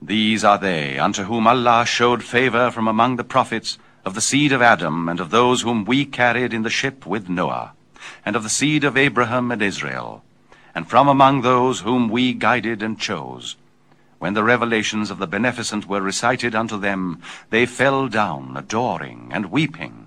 These are they unto whom Allah showed favor from among the prophets, of the seed of Adam, and of those whom we carried in the ship with Noah, and of the seed of Abraham and Israel, and from among those whom we guided and chose. When the revelations of the Beneficent were recited unto them, they fell down, adoring and weeping.